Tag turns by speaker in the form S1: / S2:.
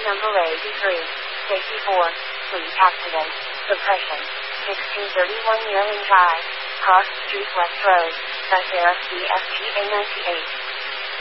S1: number 83. Safety 4. Fleet accident. Suppression. 1631 Maryland Drive. Cross Street West Road. Bucera CFGA 98.